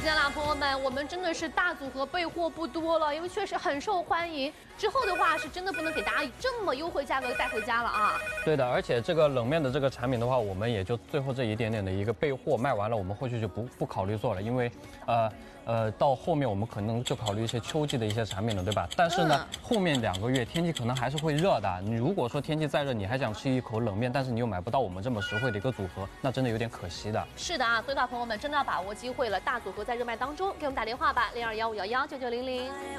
间了，朋友们，我们真的是大组合备货不多了，因为确实很受欢迎。之后的话是真的不能给大家以这么优惠价格带回家了啊。对的，而且这个冷面的这个产品的话，我们也就最后这一点点的一个备货卖完了，我们后续就不考虑做了，因为到后面我们可能就考虑一些秋季的一些产品了，对吧？但是呢，后面2个月天气可能还是会热的。你如果说天气再热，你还想吃一口冷面，但是你又买不到我们这么实惠的一个组合，那真的有点可惜的。是的啊，所以的话，朋友们真的要把握机会了，大组合在热卖当中，给我们打电话吧，0215119900。